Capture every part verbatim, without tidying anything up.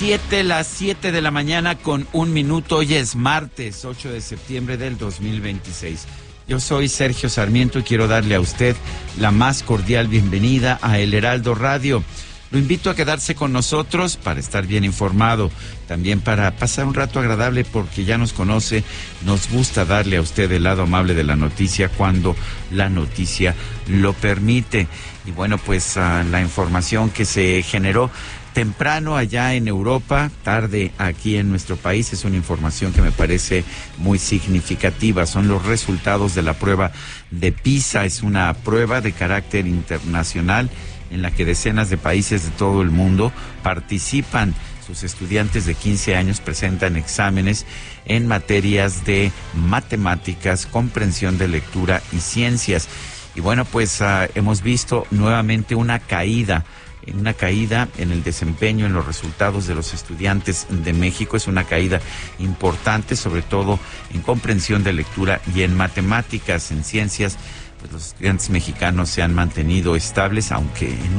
Siete, las siete de la mañana con un minuto. Hoy es martes, ocho de septiembre del dos mil veintiséis. Yo soy Sergio Sarmiento y quiero darle a usted la más cordial bienvenida a El Heraldo Radio. Lo invito a quedarse con nosotros para estar bien informado, también para pasar un rato agradable porque ya nos conoce, nos gusta darle a usted el lado amable de la noticia cuando la noticia lo permite. Y bueno, pues uh, la información que se generó temprano allá en Europa, tarde aquí en nuestro país, es una información que me parece muy significativa. Son los resultados de la prueba de PISA. Es una prueba de carácter internacional en la que decenas de países de todo el mundo participan. Sus estudiantes de quince años presentan exámenes en materias de matemáticas, comprensión de lectura y ciencias. Y bueno, pues uh, hemos visto nuevamente una caída una caída en el desempeño, en los resultados de los estudiantes de México. Es una caída importante, sobre todo en comprensión de lectura y en matemáticas. En ciencias, pues los estudiantes mexicanos se han mantenido estables, aunque en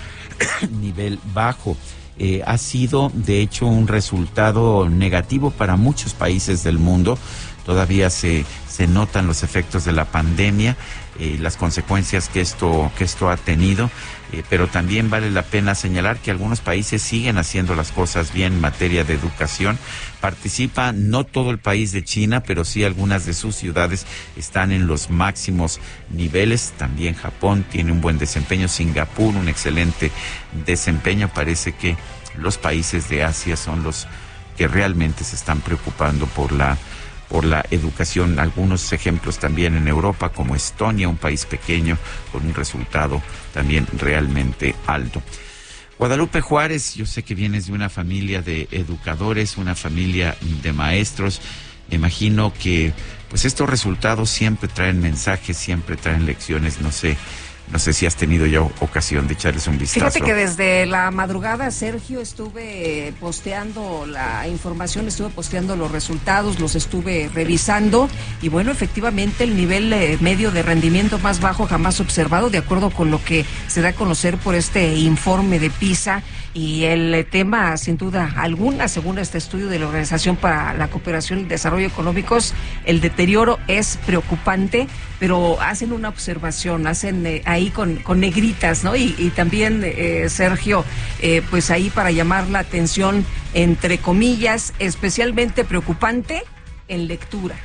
un nivel bajo. Eh, ha sido, de hecho, un resultado negativo para muchos países del mundo. Todavía se, se notan los efectos de la pandemia, eh, las consecuencias que esto, que esto ha tenido. Eh, pero también vale la pena señalar que algunos países siguen haciendo las cosas bien en materia de educación. Participa no todo el país de China, pero sí algunas de sus ciudades están en los máximos niveles. También Japón tiene un buen desempeño, Singapur un excelente desempeño. Parece que los países de Asia son los que realmente se están preocupando por la por la educación. Algunos ejemplos también en Europa, como Estonia, un país pequeño con un resultado también realmente alto. Guadalupe Juárez, yo sé que vienes de una familia de educadores, una familia de maestros. Me imagino que pues estos resultados siempre traen mensajes, siempre traen lecciones. No sé, no sé si has tenido ya ocasión de echarles un vistazo. Fíjate que desde la madrugada, Sergio, estuve posteando la información, estuve posteando los resultados, los estuve revisando y bueno, efectivamente el nivel eh, medio de rendimiento más bajo jamás observado, de acuerdo con lo que se da a conocer por este informe de PISA. Y el tema, sin duda alguna, según este estudio de la Organización para la Cooperación y el Desarrollo Económicos, el deterioro es preocupante, pero hacen una observación, hacen eh, ahí con, con negritas, ¿no? Y, y también, eh, Sergio, eh, pues ahí para llamar la atención, entre comillas, especialmente preocupante en lectura.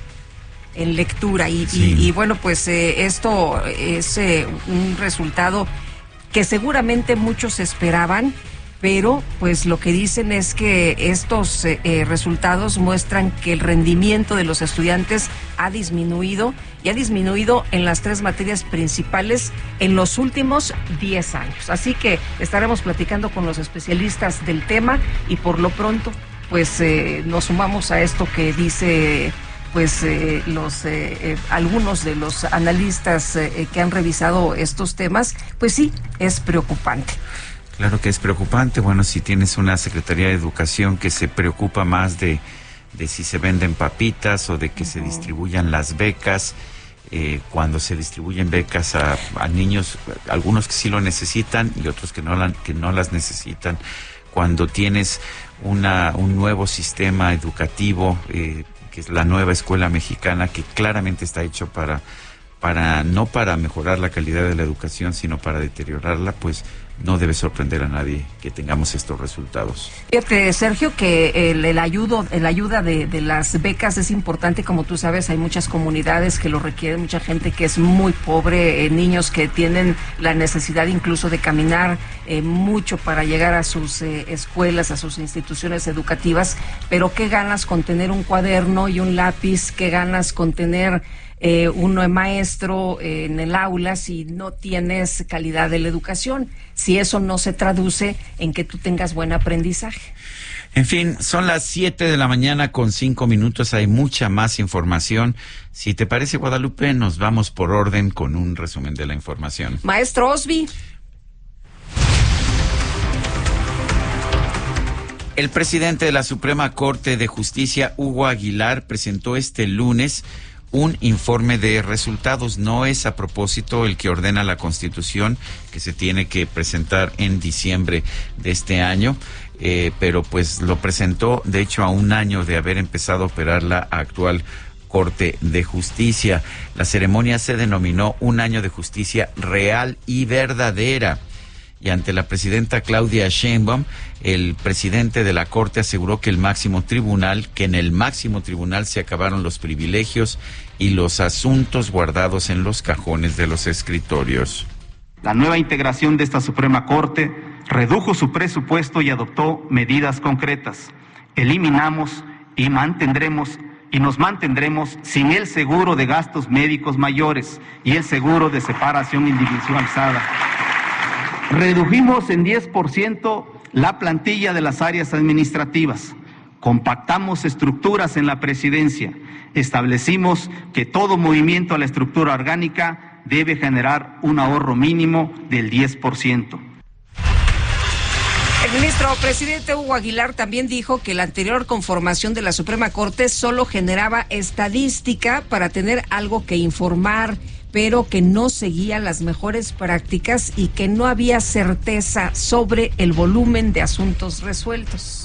En lectura. Y, sí. y, y bueno, pues eh, esto es eh, un resultado que seguramente muchos esperaban. Pero pues lo que dicen es que estos eh, resultados muestran que el rendimiento de los estudiantes ha disminuido y ha disminuido en las tres materias principales en los últimos diez años. Así que estaremos platicando con los especialistas del tema y por lo pronto pues eh, nos sumamos a esto que dice pues eh, los eh, eh, algunos de los analistas eh, que han revisado estos temas. Pues sí, es preocupante. Claro que es preocupante. Bueno, si tienes una Secretaría de Educación que se preocupa más de, de si se venden papitas o de que uh-huh. se distribuyan las becas, eh, cuando se distribuyen becas a, a niños, algunos que sí lo necesitan y otros que no, la, que no las necesitan, cuando tienes una, un nuevo sistema educativo, eh, que es la nueva escuela mexicana, que claramente está hecho para, para no para mejorar la calidad de la educación, sino para deteriorarla, pues no debe sorprender a nadie que tengamos estos resultados. Fíjate, Sergio, que el, el, ayudo, el ayuda de, de las becas es importante. Como tú sabes, hay muchas comunidades que lo requieren, mucha gente que es muy pobre, eh, niños que tienen la necesidad incluso de caminar eh, mucho para llegar a sus eh, escuelas, a sus instituciones educativas. Pero qué ganas con tener un cuaderno y un lápiz, qué ganas con tener Eh, un maestro eh, en el aula si no tienes calidad de la educación, si eso no se traduce en que tú tengas buen aprendizaje. En fin, son las siete de la mañana con cinco minutos, hay mucha más información. Si te parece, Guadalupe, nos vamos por orden con un resumen de la información. Maestro Osby. El presidente de la Suprema Corte de Justicia, Hugo Aguilar, presentó este lunes un informe de resultados. No es a propósito el que ordena la Constitución, que se tiene que presentar en diciembre de este año, eh, pero pues lo presentó, de hecho, a un año de haber empezado a operar la actual Corte de Justicia. La ceremonia se denominó Un año de justicia real y verdadera. Y ante la presidenta Claudia Sheinbaum, el presidente de la Corte aseguró que el máximo tribunal, que en el máximo tribunal se acabaron los privilegios y los asuntos guardados en los cajones de los escritorios. La nueva integración de esta Suprema Corte redujo su presupuesto y adoptó medidas concretas. Eliminamos y mantendremos y nos mantendremos sin el seguro de gastos médicos mayores y el seguro de separación individualizada. Redujimos en diez por ciento la plantilla de las áreas administrativas. Compactamos estructuras en la presidencia. Establecimos que todo movimiento a la estructura orgánica debe generar un ahorro mínimo del diez por ciento. El ministro presidente Hugo Aguilar también dijo que la anterior conformación de la Suprema Corte solo generaba estadística para tener algo que informar, pero que no seguía las mejores prácticas y que no había certeza sobre el volumen de asuntos resueltos.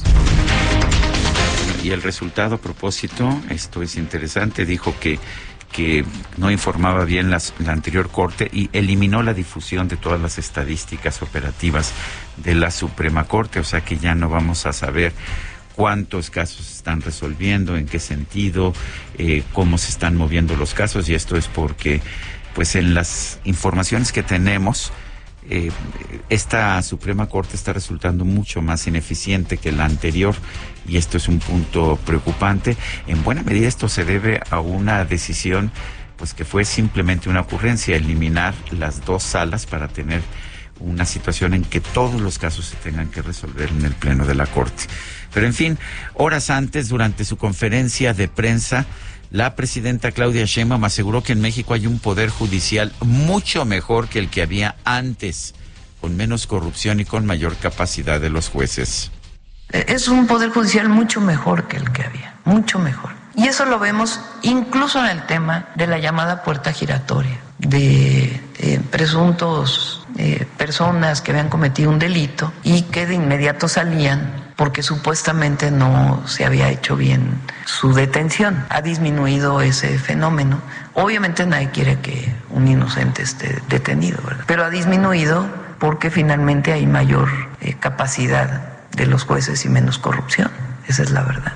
Y el resultado, a propósito, esto es interesante, dijo que que no informaba bien las, la anterior Corte y eliminó la difusión de todas las estadísticas operativas de la Suprema Corte, o sea que ya no vamos a saber cuántos casos se están resolviendo, en qué sentido, eh, cómo se están moviendo los casos, y esto es porque, pues en las informaciones que tenemos, eh, esta Suprema Corte está resultando mucho más ineficiente que la anterior, y esto es un punto preocupante. En buena medida esto se debe a una decisión, pues que fue simplemente una ocurrencia, eliminar las dos salas para tener una situación en que todos los casos se tengan que resolver en el Pleno de la Corte. Pero en fin, horas antes, durante su conferencia de prensa, la presidenta Claudia Sheinbaum aseguró que en México hay un poder judicial mucho mejor que el que había antes, con menos corrupción y con mayor capacidad de los jueces. Es un poder judicial mucho mejor que el que había, mucho mejor. Y eso lo vemos incluso en el tema de la llamada puerta giratoria, de eh, presuntos eh, personas que habían cometido un delito y que de inmediato salían porque supuestamente no se había hecho bien su detención. Ha disminuido ese fenómeno. Obviamente nadie quiere que un inocente esté detenido, ¿verdad? Pero ha disminuido porque finalmente hay mayor eh, capacidad de los jueces y menos corrupción. Esa es la verdad.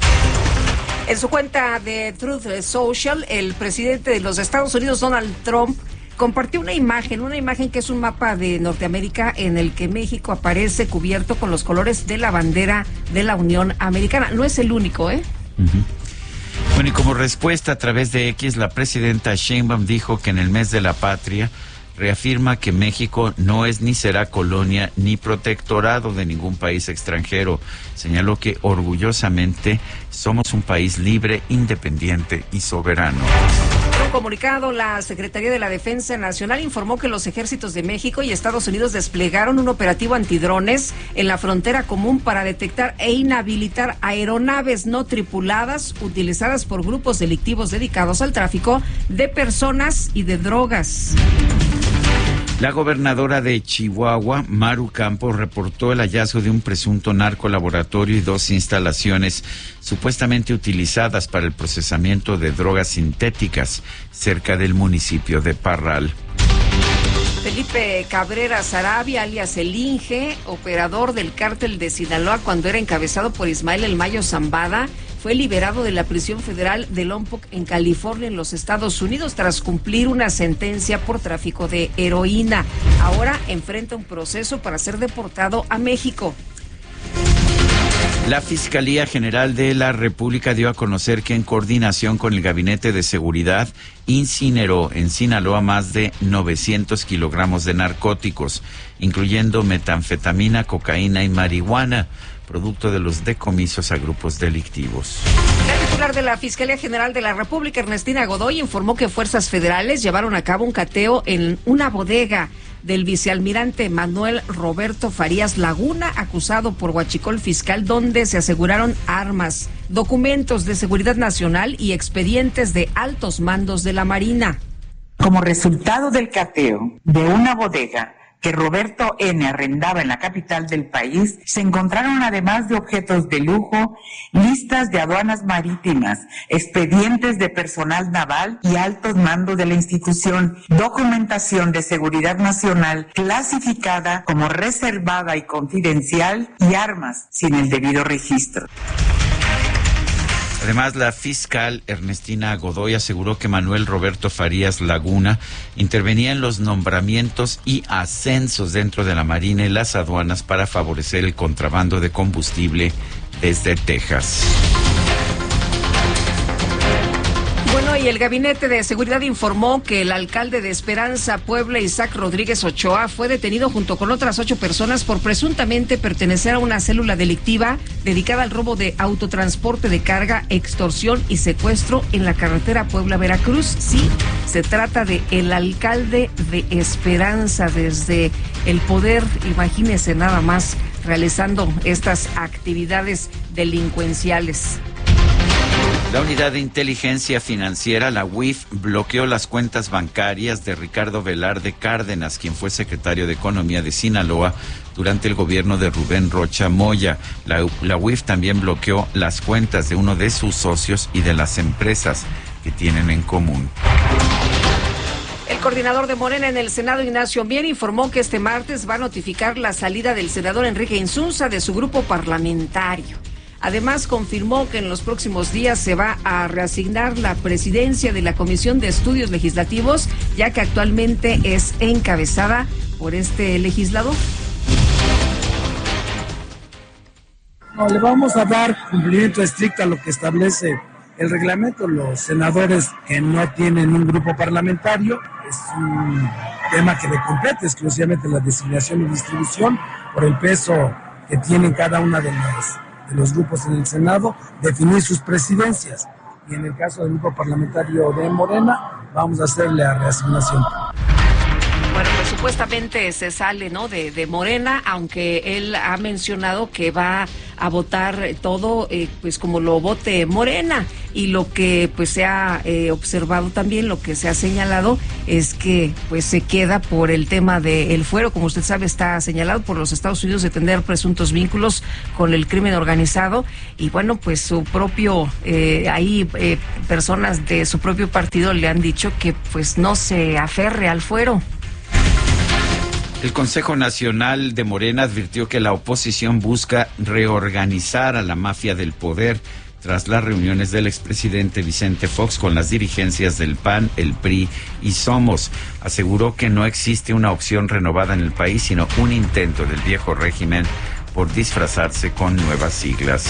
En su cuenta de Truth Social, el presidente de los Estados Unidos, Donald Trump, compartió una imagen, una imagen que es un mapa de Norteamérica en el que México aparece cubierto con los colores de la bandera de la Unión Americana. No es el único, ¿eh? Uh-huh. Bueno, y como respuesta a través de X, la presidenta Sheinbaum dijo que en el mes de la patria reafirma que México no es ni será colonia ni protectorado de ningún país extranjero. Señaló que orgullosamente somos un país libre, independiente y soberano. En un comunicado, la Secretaría de la Defensa Nacional informó que los ejércitos de México y Estados Unidos desplegaron un operativo antidrones en la frontera común para detectar e inhabilitar aeronaves no tripuladas utilizadas por grupos delictivos dedicados al tráfico de personas y de drogas. La gobernadora de Chihuahua, Maru Campos, reportó el hallazgo de un presunto narcolaboratorio y dos instalaciones supuestamente utilizadas para el procesamiento de drogas sintéticas cerca del municipio de Parral. Felipe Cabrera Sarabia, alias El Inge, operador del cártel de Sinaloa cuando era encabezado por Ismael El Mayo Zambada, fue liberado de la prisión federal de Lompoc en California, en los Estados Unidos, tras cumplir una sentencia por tráfico de heroína. Ahora enfrenta un proceso para ser deportado a México. La Fiscalía General de la República dio a conocer que en coordinación con el Gabinete de Seguridad incineró en Sinaloa más de novecientos kilogramos de narcóticos, incluyendo metanfetamina, cocaína y marihuana, producto de los decomisos a grupos delictivos. La titular de la Fiscalía General de la República, Ernestina Godoy, informó que fuerzas federales llevaron a cabo un cateo en una bodega del vicealmirante Manuel Roberto Farías Laguna, acusado por huachicol fiscal, donde se aseguraron armas, documentos de seguridad nacional y expedientes de altos mandos de la Marina. Como resultado del cateo de una bodega que Roberto N. arrendaba en la capital del país, se encontraron, además de objetos de lujo, listas de aduanas marítimas, expedientes de personal naval y altos mandos de la institución, documentación de seguridad nacional clasificada como reservada y confidencial y armas sin el debido registro. Además, la fiscal Ernestina Godoy aseguró que Manuel Roberto Farías Laguna intervenía en los nombramientos y ascensos dentro de la Marina y las aduanas para favorecer el contrabando de combustible desde Texas. Bueno, y el Gabinete de Seguridad informó que el alcalde de Esperanza, Puebla, Isaac Rodríguez Ochoa, fue detenido junto con otras ocho personas por presuntamente pertenecer a una célula delictiva dedicada al robo de autotransporte de carga, extorsión y secuestro en la carretera Puebla-Veracruz. Sí, se trata de el alcalde de Esperanza, desde el poder, imagínese nada más, realizando estas actividades delincuenciales. La Unidad de Inteligencia Financiera, la U I F, bloqueó las cuentas bancarias de Ricardo Velarde Cárdenas, quien fue secretario de Economía de Sinaloa durante el gobierno de Rubén Rocha Moya. La, la U I F también bloqueó las cuentas de uno de sus socios y de las empresas que tienen en común. El coordinador de Morena en el Senado, Ignacio Mier, informó que este martes va a notificar la salida del senador Enrique Insunza de su grupo parlamentario. Además, confirmó que en los próximos días se va a reasignar la presidencia de la Comisión de Estudios Legislativos, ya que actualmente es encabezada por este legislador. No, le vamos a dar cumplimiento estricto a lo que establece el reglamento. Los senadores que no tienen un grupo parlamentario, es un tema que le compete exclusivamente la designación y distribución por el peso que tienen cada una de las de los grupos en el Senado, definir sus presidencias. Y en el caso del grupo parlamentario de Morena, vamos a hacerle la reasignación. Bueno, pues supuestamente se sale, ¿no?, de, de Morena, aunque él ha mencionado que va a votar todo, eh, pues como lo vote Morena. Y lo que pues se ha eh, observado también, lo que se ha señalado, es que pues se queda por el tema del fuero. Como usted sabe, está señalado por los Estados Unidos de tener presuntos vínculos con el crimen organizado. Y bueno, pues su propio, eh, ahí eh, personas de su propio partido le han dicho que pues no se aferre al fuero. El Consejo Nacional de Morena advirtió que la oposición busca reorganizar a la mafia del poder tras las reuniones del expresidente Vicente Fox con las dirigencias del P A N, el P R I y Somos. Aseguró que no existe una opción renovada en el país, sino un intento del viejo régimen por disfrazarse con nuevas siglas.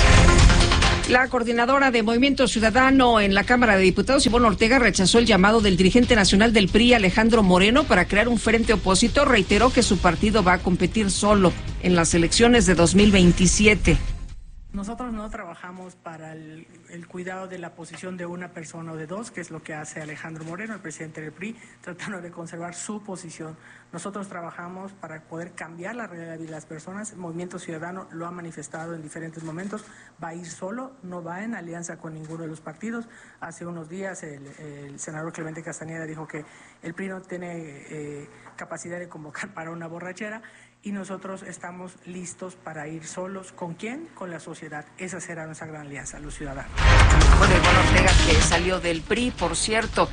La coordinadora de Movimiento Ciudadano en la Cámara de Diputados, Ivonne Ortega, rechazó el llamado del dirigente nacional del P R I, Alejandro Moreno, para crear un frente opositor. Reiteró que su partido va a competir solo en las elecciones de dos mil veintisiete. Nosotros no trabajamos para el, el cuidado de la posición de una persona o de dos, que es lo que hace Alejandro Moreno, el presidente del P R I, tratando de conservar su posición. Nosotros trabajamos para poder cambiar la realidad de las personas. El Movimiento Ciudadano lo ha manifestado en diferentes momentos. Va a ir solo, no va en alianza con ninguno de los partidos. Hace unos días el, el senador Clemente Castañeda dijo que el P R I no tiene eh, capacidad de convocar para una borrachera. Y nosotros estamos listos para ir solos. ¿Con quién? Con la sociedad. Esa será nuestra gran alianza, los ciudadanos. Bueno, Ivonne Ortega, que salió del P R I, por cierto.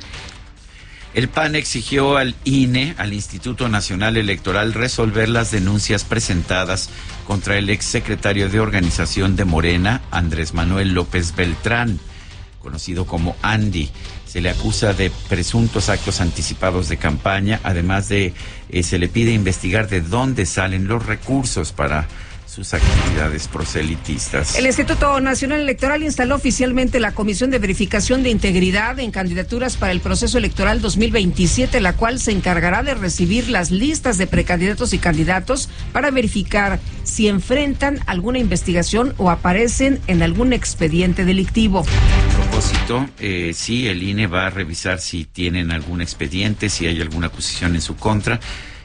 El P A N exigió al I N E, al Instituto Nacional Electoral, resolver las denuncias presentadas contra el exsecretario de Organización de Morena, Andrés Manuel López Beltrán, conocido como Andy. Se le acusa de presuntos actos anticipados de campaña, además de eh, se le pide investigar de dónde salen los recursos para sus actividades proselitistas. El Instituto Nacional Electoral instaló oficialmente la Comisión de Verificación de Integridad en Candidaturas para el Proceso Electoral dos mil veintisiete, la cual se encargará de recibir las listas de precandidatos y candidatos para verificar si enfrentan alguna investigación o aparecen en algún expediente delictivo. A propósito, eh, sí, el I N E va a revisar si tienen algún expediente, si hay alguna acusación en su contra.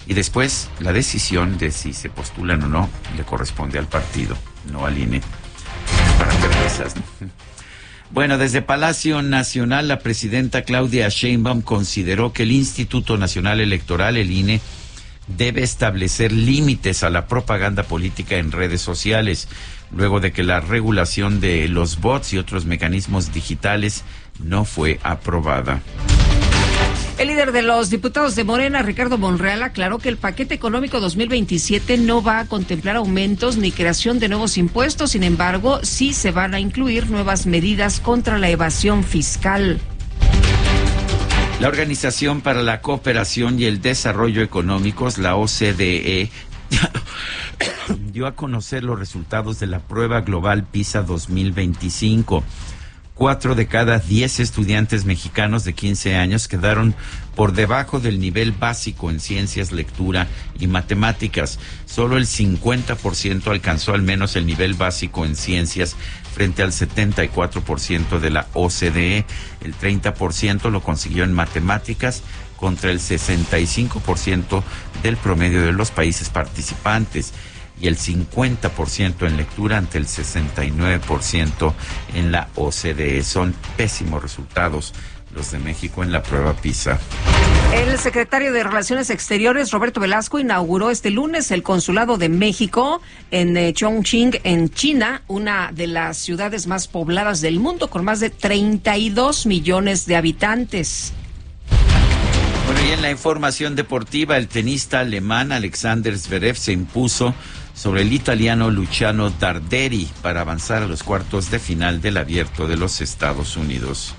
Y después, la decisión de si se postulan o no le corresponde al partido, no al I N E. Para que veas, ¿no? Bueno, desde Palacio Nacional, la presidenta Claudia Sheinbaum consideró que el Instituto Nacional Electoral, el I N E, debe establecer límites a la propaganda política en redes sociales, luego de que la regulación de los bots y otros mecanismos digitales no fue aprobada. El líder de los diputados de Morena, Ricardo Monreal, aclaró que el paquete económico dos mil veintisiete no va a contemplar aumentos ni creación de nuevos impuestos. Sin embargo, sí se van a incluir nuevas medidas contra la evasión fiscal. La Organización para la Cooperación y el Desarrollo Económicos, la O C D E, dio a conocer los resultados de la prueba global PISA dos mil veinticinco. Cuatro de cada diez estudiantes mexicanos de quince años quedaron por debajo del nivel básico en ciencias, lectura y matemáticas. Solo el cincuenta por ciento alcanzó al menos el nivel básico en ciencias, frente al setenta y cuatro por ciento de la O C D E. El treinta por ciento lo consiguió en matemáticas, contra el sesenta y cinco por ciento del promedio de los países participantes, y el cincuenta por ciento en lectura ante el sesenta y nueve por ciento en la O C D E. Son pésimos resultados los de México en la prueba PISA. El secretario de Relaciones Exteriores, Roberto Velasco, inauguró este lunes el Consulado de México en eh, Chongqing, en China, una de las ciudades más pobladas del mundo, con más de treinta y dos millones de habitantes. Bueno, y en la información deportiva, el tenista alemán Alexander Zverev se impuso sobre el italiano Luciano Darderi para avanzar a los cuartos de final del Abierto de los Estados Unidos.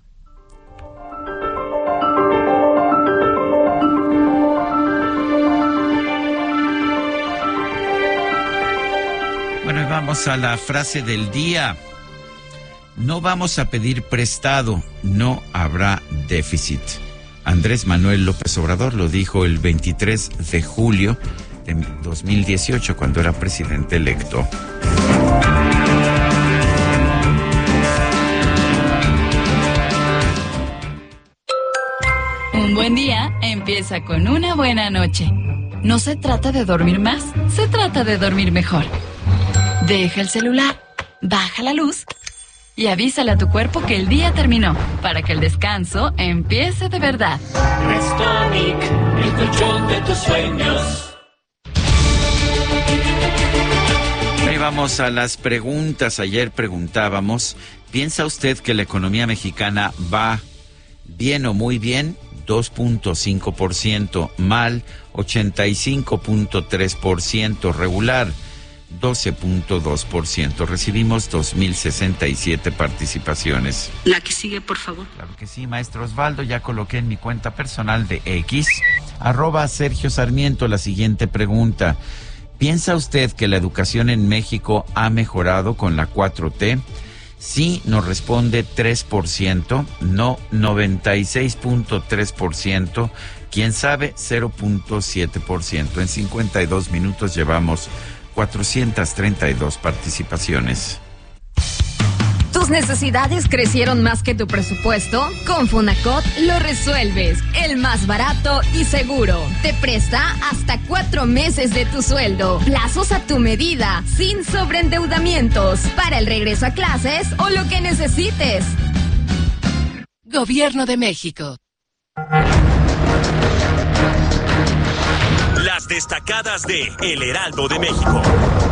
Bueno, y vamos a la frase del día. No vamos a pedir prestado, no habrá déficit. Andrés Manuel López Obrador lo dijo el veintitrés de julio de dos mil dieciocho, cuando era presidente electo. Un buen día empieza con una buena noche. No se trata de dormir más, se trata de dormir mejor. Deja el celular, baja la luz y avísale a tu cuerpo que el día terminó, para que el descanso empiece de verdad. Restonic, el colchón de tus sueños. Ahí vamos a las preguntas. Ayer preguntábamos, ¿piensa usted que la economía mexicana va bien o muy bien? dos punto cinco por ciento, mal ochenta y cinco punto tres por ciento, regular doce punto dos por ciento. Recibimos dos mil sesenta y siete participaciones. La que sigue, por favor. Claro que sí, maestro Osvaldo. Ya coloqué en mi cuenta personal de X, arroba Sergio Sarmiento, la siguiente pregunta. ¿Piensa usted que la educación en México ha mejorado con la cuatro T? Sí, nos responde tres por ciento, no noventa y seis punto tres por ciento, quién sabe cero punto siete por ciento. En cincuenta y dos minutos llevamos cuatrocientas treinta y dos participaciones. ¿Tus necesidades crecieron más que tu presupuesto? Con Fonacot lo resuelves. El más barato y seguro. Te presta hasta cuatro meses de tu sueldo. Plazos a tu medida, sin sobreendeudamientos. Para el regreso a clases o lo que necesites. Gobierno de México. Las destacadas de El Heraldo de México.